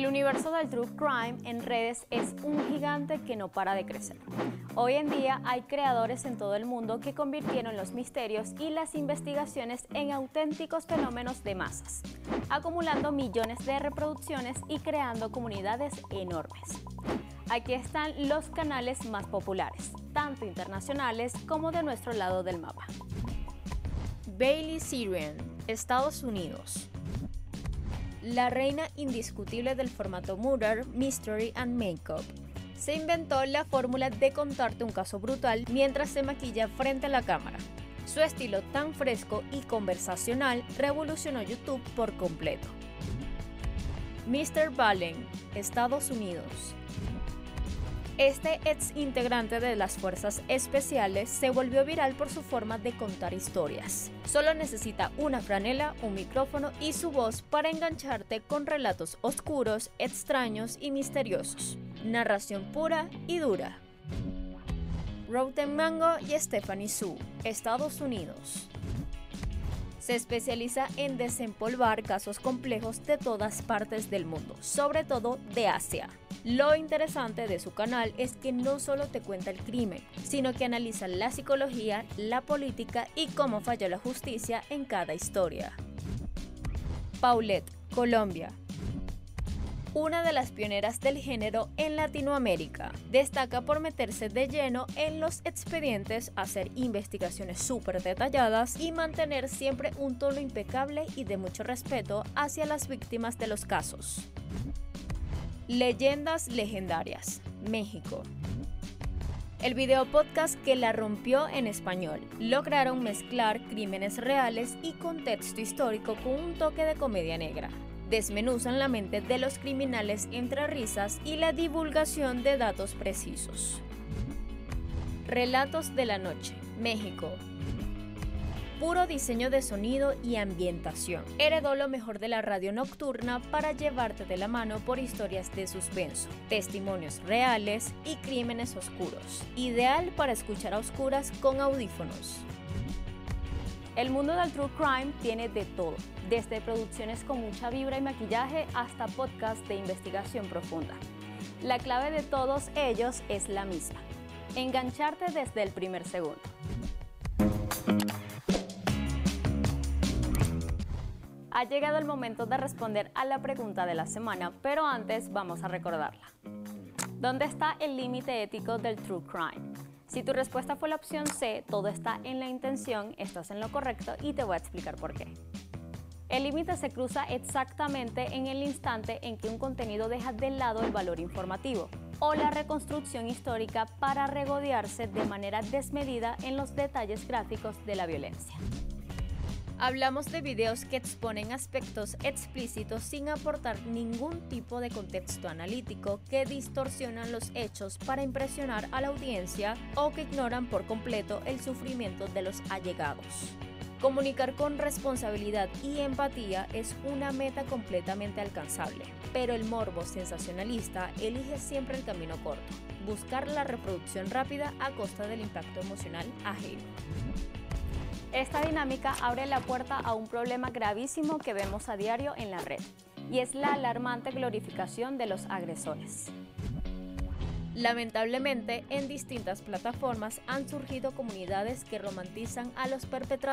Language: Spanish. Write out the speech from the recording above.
El universo del true crime en redes es un gigante que no para de crecer. Hoy en día hay creadores en todo el mundo que convirtieron los misterios y las investigaciones en auténticos fenómenos de masas, acumulando millones de reproducciones y creando comunidades enormes. Aquí están los canales más populares, tanto internacionales como de nuestro lado del mapa. Bailey Sarian, Estados Unidos. La reina indiscutible del formato Murder, Mystery and Makeup. Se inventó la fórmula de contarte un caso brutal mientras se maquilla frente a la cámara. Su estilo tan fresco y conversacional revolucionó YouTube por completo. Mr. Valen, Estados Unidos. Este ex integrante de las Fuerzas Especiales se volvió viral por su forma de contar historias. Solo necesita una franela, un micrófono y su voz para engancharte con relatos oscuros, extraños y misteriosos. Narración pura y dura. Rotten Mango y Stephanie Su, Estados Unidos. Se especializa en desempolvar casos complejos de todas partes del mundo, sobre todo de Asia. Lo interesante de su canal es que no solo te cuenta el crimen, sino que analiza la psicología, la política y cómo falló la justicia en cada historia. Paulette, Colombia. Una de las pioneras del género en Latinoamérica, destaca por meterse de lleno en los expedientes, hacer investigaciones súper detalladas y mantener siempre un tono impecable y de mucho respeto hacia las víctimas de los casos. Leyendas legendarias, México. El video podcast que la rompió en español. Lograron mezclar crímenes reales y contexto histórico con un toque de comedia negra. Desmenuzan la mente de los criminales entre risas y la divulgación de datos precisos. Relatos de la noche, México. Puro diseño de sonido y ambientación. Heredó lo mejor de la radio nocturna para llevarte de la mano por historias de suspenso, testimonios reales y crímenes oscuros. Ideal para escuchar a oscuras con audífonos. El mundo del true crime tiene de todo, desde producciones con mucha vibra y maquillaje hasta podcasts de investigación profunda. La clave de todos ellos es la misma: engancharte desde el primer segundo. Ha llegado el momento de responder a la pregunta de la semana, pero antes vamos a recordarla. ¿Dónde está el límite ético del true crime? Si tu respuesta fue la opción C, todo está en la intención, estás en lo correcto y te voy a explicar por qué. El límite se cruza exactamente en el instante en que un contenido deja de lado el valor informativo o la reconstrucción histórica para regodearse de manera desmedida en los detalles gráficos de la violencia. Hablamos de videos que exponen aspectos explícitos sin aportar ningún tipo de contexto analítico, que distorsionan los hechos para impresionar a la audiencia o que ignoran por completo el sufrimiento de los allegados. Comunicar con responsabilidad y empatía es una meta completamente alcanzable, pero el morbo sensacionalista elige siempre el camino corto: buscar la reproducción rápida a costa del impacto emocional ajeno. Esta dinámica abre la puerta a un problema gravísimo que vemos a diario en la red, y es la alarmante glorificación de los agresores. Lamentablemente, en distintas plataformas han surgido comunidades que romantizan a los perpetradores